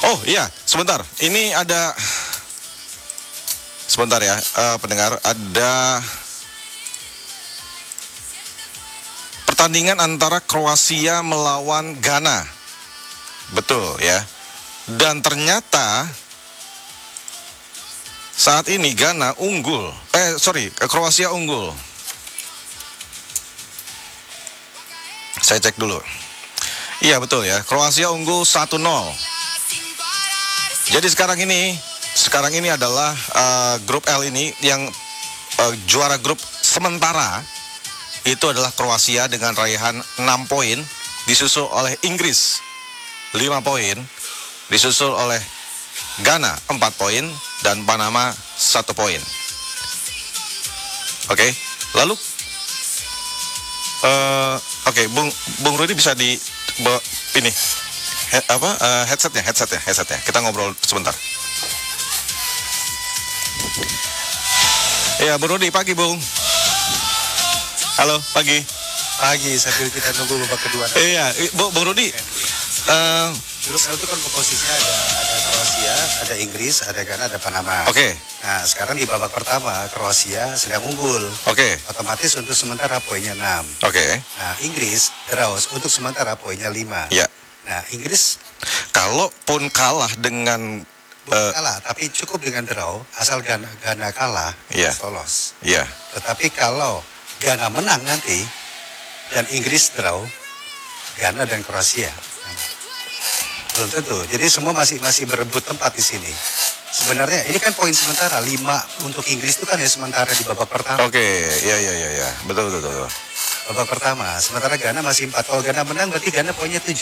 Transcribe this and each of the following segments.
Oh iya, sebentar. Ini ada, sebentar ya, pendengar, ada pertandingan antara Kroasia melawan Ghana. Betul ya. Dan ternyata saat ini Ghana unggul. Kroasia unggul. Saya cek dulu. Iya betul ya, Kroasia unggul 1-0. Jadi sekarang ini adalah grup L ini yang juara grup sementara itu adalah Kroasia dengan raihan 6 poin, disusul oleh Inggris 5 poin, disusul oleh Ghana 4 poin, dan Panama 1 poin. Oke, lalu Bung Rudi bisa di ini headsetnya. Kita ngobrol sebentar. Ya, Bung Rudi, pagi Bung. Halo, pagi. Pagi, sambil kita nunggu babak kedua. Iya, Bung Rudi. Grup L itu kan komposisinya ada Kroasia, ada Inggris, ada Ghana, ada Panama. Oke. Nah, sekarang di babak pertama Kroasia sedang unggul. Oke. Otomatis untuk sementara poinnya 6. Oke. Nah, Inggris terus untuk sementara poinnya 5. Ya. Nah, Inggris kalaupun kalah dengan bukan kalah, tapi cukup dengan draw, asal Ghana kalah, Iya. lolos. Iya. Tetapi kalau Ghana menang nanti dan Inggris draw, Ghana dan Kroasia. Belum tentu. Jadi semua masih berebut tempat di sini. Sebenarnya ini kan poin sementara 5 untuk Inggris itu kan ya sementara di babak pertama. Oke, ya. Betul. Babak pertama, sementara Ghana masih 4. Kalau Ghana menang berarti Ghana poinnya 7.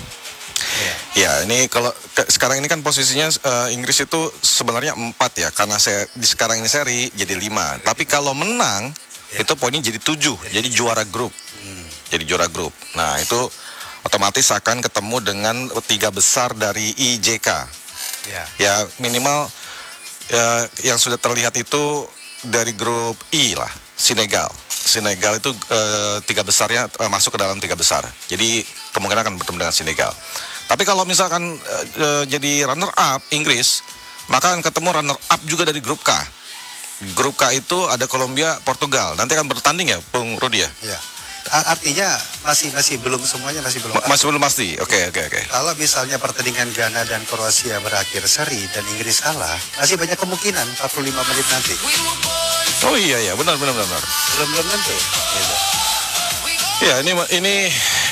Ya, ini kalau sekarang ini kan posisinya Inggris itu sebenarnya 4 ya, karena sekarang ini seri jadi 5. Tapi kalau menang itu poinnya jadi 7, jadi juara grup. Jadi juara grup. Nah, itu otomatis akan ketemu dengan 3 besar dari IJK. Ya, minimal yang sudah terlihat itu dari grup I lah, Senegal. Senegal itu 3 besarnya masuk ke dalam 3 besar. Jadi kemungkinan akan bertemu dengan Senegal. Tapi kalau misalkan jadi runner up Inggris, maka akan ketemu runner up juga dari grup K. Grup K itu ada Kolombia, Portugal. Nanti akan bertanding ya, Bung Rudi ya? Iya. Artinya masih belum semuanya masih belum. Masih belum pasti. Oke. Kalau misalnya pertandingan Ghana dan Kroasia berakhir seri dan Inggris kalah, masih banyak kemungkinan 45 menit nanti. Oh iya, benar. Belum tentu. Gitu. Ya, ini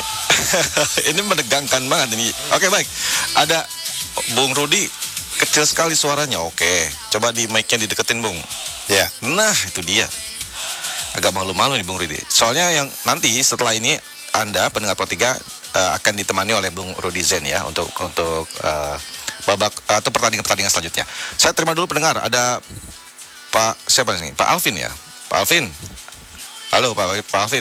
ini menegangkan banget ini. Oke, baik. Ada Bung Rudi, kecil sekali suaranya. Oke, coba di mic-nya dideketin, Bung. Ya. Nah, itu dia. Agak malu-malu nih Bung Rudi. Soalnya yang nanti setelah ini Anda pendengar Pro 3 akan ditemani oleh Bung Rudi Zen ya untuk babak atau pertandingan selanjutnya. Saya terima dulu pendengar. Ada Pak siapa nih? Pak Alvin ya. Pak Alvin. Halo Pak Alvin.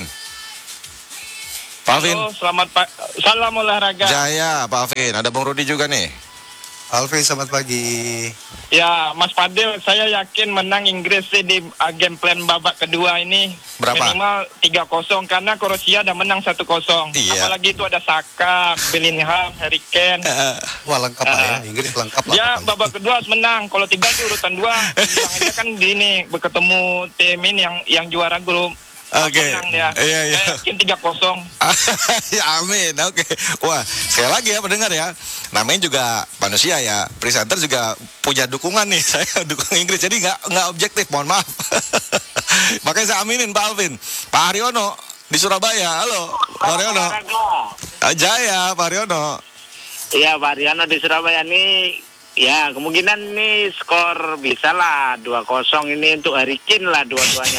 Pak Alvin. Halo, selamat salam olahraga. Jaya Pak Alvin. Ada Bung Rudi juga nih. Alvin, selamat pagi. Ya, Mas Fadil, saya yakin menang Inggris sih di game plan babak kedua ini. Berapa? Minimal 3-0 karena Kroasia udah menang 1-0. Iya. Apalagi itu ada Saka, Bellingham, Harry Kane. Wah, lengkap lah ya. Inggris lengkap lah. Ya, babak kedua harus menang. Kalau 3 itu urutan 2. Yang aja kan gini, berketemu tim ini yang juara grup. Oke. Menang dia. Iya. Saya yakin 3-0. Ya amin. Oke. Wah, sekali lagi ya pendengar ya. Namanya juga manusia ya. Presenter juga punya dukungan nih. Saya dukung Inggris. Jadi nggak objektif. Mohon maaf. Makanya saya aminin Pak Alvin. Pak Haryono di Surabaya. Halo, Pak Haryono. Jaya, Pak Haryono. Iya, Pak Haryono di Surabaya nih. Ya, kemungkinan nih skor bisa lah 2-0 ini untuk Harry Kane lah dua-duanya.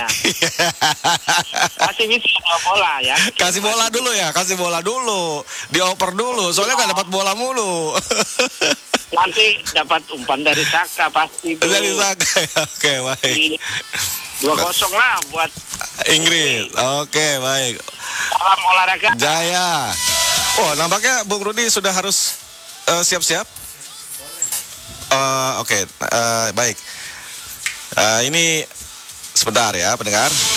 Kasih bisa bola ya. Kasih bola dulu ya, kasih bola dulu. Dioper dulu, soalnya nggak dapat bola mulu. Nanti dapat umpan dari Saka pasti. Dari Saka. Oke, baik. 2-0 lah buat Inggris. Oke, baik. salam olahraga. Jaya. Oh, nampaknya Bung Rudi sudah harus siap-siap. Oke, baik. Ini sebentar ya pendengar.